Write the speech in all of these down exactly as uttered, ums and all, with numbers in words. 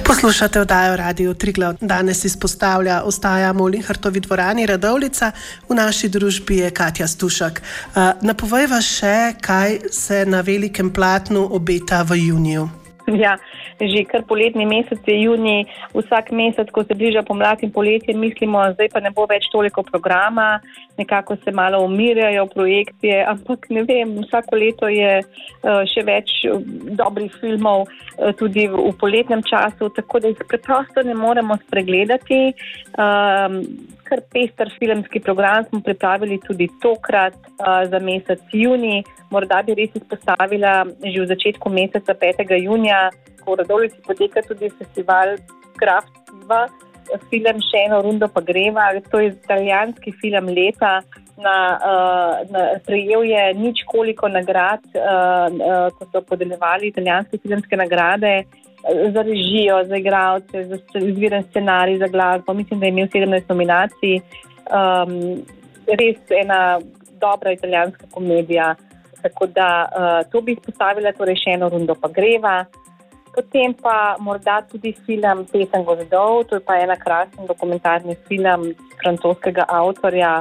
Poslušate oddajo Radio Triglav. Danes izpostavlja ostajamo v Linhartovi dvorani Radovljica. V naši družbi je Katja Stušak. Napovejva še, kaj se na velikem platnu obeta v juniju. Ja, že kar poletni mesec je junij. Vsak mesec, ko se bliža pomlad in poletje, mislimo, zdaj pa ne bo več toliko programa, nekako se malo umirjajo projekcije, ampak ne vem, vsako leto je uh, še več dobrih filmov uh, tudi v, v poletnem času, tako da jih preprosto ne moremo spregledati. Um, kar pester filmski program smo pripravili tudi tokrat uh, za mesec junij. Morda bi res izpostavila že v začetku meseca petega junija, ko v Radovljici poteka tudi festival Kraft Piva, film Še eno rundo pa greva. To je italijanski film leta. Na, uh, na, prejel je nič koliko nagrad, uh, uh, ko so podeljevali italijanske filmske nagrade za režijo, za igralce, za izviren scenarij, za glasbo. Mislim, da je imel sedemnajst nominacij. Um, res ena dobra italijanska komedija. Tako da uh, to bi izpostavila, torej Še eno rundo pa greva. Potem pa morda tudi film Pesem gozdov, to je pa ena krasen dokumentarni film francoskega avtorja,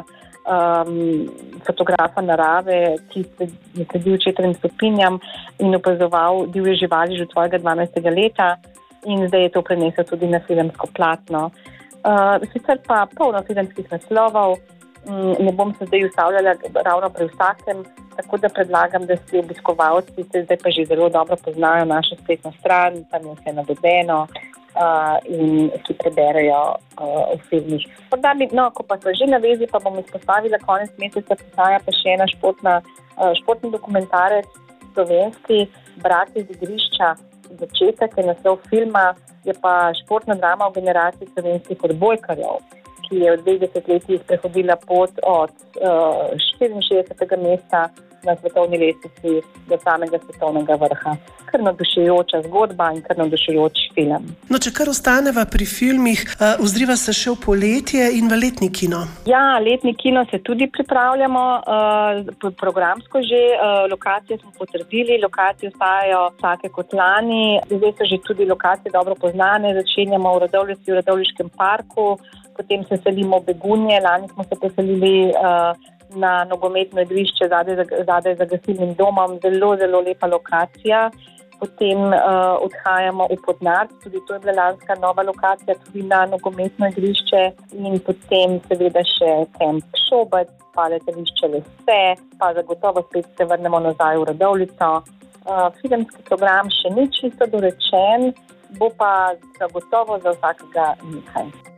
um, fotografa narave, ki je sledil četrim stopinjam in opazoval divje živali že od svojega dvanajstega leta in zdaj je to prenesel tudi na filmsko platno. Uh, sicer pa polno filmskih naslovov, ne bom se zdaj ustavljala ravno pri vsakem, tako da predlagam, da si obiskovalci se zdaj pa že zelo dobro poznajo našo spletno stran, tam je vse navedeno uh, in si preberejo uh, v filmih. Mi, no, ko pa so že na vezi, pa bom izpostavila konec meseca, postaja pa še ena športna, uh, športni dokumentarec slovenski, Bratje z igrišča, začetek je naslov filma, je pa športna drama o generaciji slovenskih odbojkarjev, ki je v dveh desetletjih prehodila pot od uh, štiriinšestdesetega mesta na svetovni lestvici do samega svetovnega vrha. Kar navdušujoča zgodba in kar navdušujoč film. No, če kar ostaneva pri filmih, uh, ozriva se še v poletje in v letni kino. Ja, letni kino se tudi pripravljamo, uh, programsko že, uh, lokacije smo potrdili, lokacije ostajajo vsake kot lani, zdaj so že tudi lokacije dobro poznane, začenjamo v Radovljici, v Radovljiškem parku, potem se selimo v Begunje, lani smo se preselili uh, na nogometno igrišče zadaj, zadaj za gasilnim domom, zelo, zelo lepa lokacija. Potem uh, odhajamo v Podnard, tudi to je bila lanska nova lokacija, tudi na nogometno igrišče in potem seveda še Kemp Šobec, pa letališče Lese, pa zagotovo spet se vrnemo nazaj v Radovljico. Uh, filmski program še ni čisto dorečen, bo pa zagotovo za vsakega nekaj.